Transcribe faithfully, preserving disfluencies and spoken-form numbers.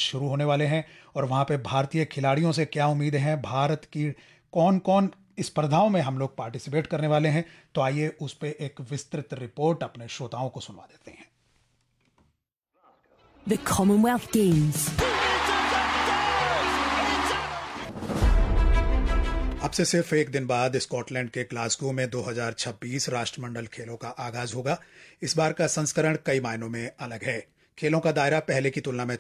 शुरू होने वाले हैं और वहाँ पे भारतीय खिलाड़ियों से क्या उम्मीदें हैं, भारत की कौन कौन स्पर्धाओं में हम लोग पार्टिसिपेट करने वाले हैं। तो आइए उस पर एक विस्तृत रिपोर्ट अपने श्रोताओं को सुनवा देते हैं। The Commonwealth Games. अब से सिर्फ एक दिन बाद स्कॉटलैंड के ग्लासगो में दो हज़ार छब्बीस राष्ट्रमंडल खेलों का आगाज होगा। इस बार का संस्करण कई मायनों में अलग है। खेलों का दायरा पहले की तुलना में